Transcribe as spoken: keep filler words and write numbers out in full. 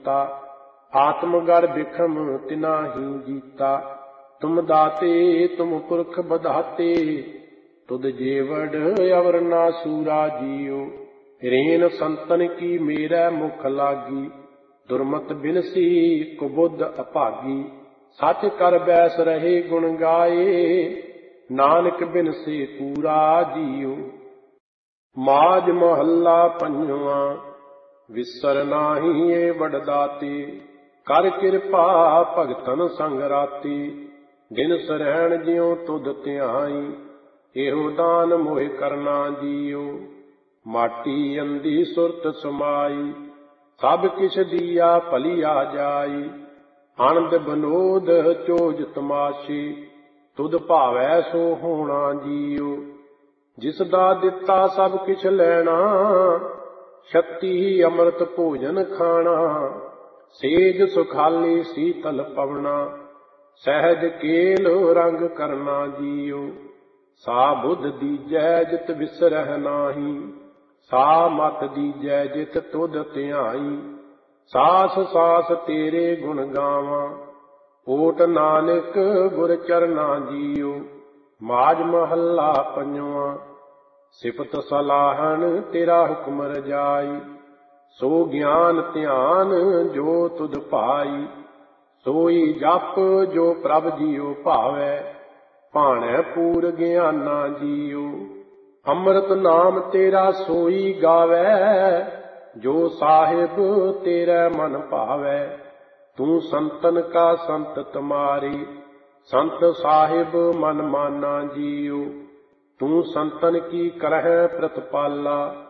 कीता। आत्मगढ़ बिखम तिना ही जीता। तुम दाते तुम पुरख बधाते, तुद जेवड़ अवर ना सूरा जियो। रेन संतन की मेरै मुख लागी, दुर्मत बिनसी कुबुद्ध अभागी। सच कर बैस रहे गुण गाए, नानक बिनसे पूरा जियो। माज महला पंजवा, विसर नाही ए वडदाते। कर किरपा भगतन संग राते, दिन सरैण ज्यों तुध ध्याई। एहो दान मोहि करना जियो, माटी अंधी सुरत समाई। सब किछ दिया भलिया जाई, आनंद बनोद चोज तमाशे। तुद भावै सो होना जियो, जिस दा दिता सब किछ लैना। शक्ति अमृत भोजन खाना, सेज सुखाली शीतल पवना। सहज केल रंग करना जियो, सा बुध दीजै जित विसरह नाही। सा मत दीजै जित तुध ध्याई। सास सास तेरे गुण गावां, ओट नानक गुर चरना जियो। माज महला पंजवा, सिफत सलाहन तेरा हुक्म रजाई। सो ज्ञान ध्यान जो तुध पाई, सोई जप जो प्रभ जियो भावै। भाणै पूर ज्ञाना जियो, अमृत नाम तेरा सोई गावै। जो साहिब तेरै मन भावै, तू संतन का संत तुम्हारी। संत साहिब मन माना जियो, तू संतन की करह प्रतिपाला।